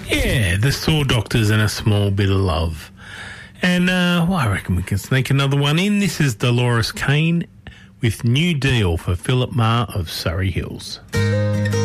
Yeah, the Saw Doctors and A Small Bit of Love. And I reckon we can sneak another one in. This is Dolores Kane with New Deal for Philip Marr of Surrey Hills.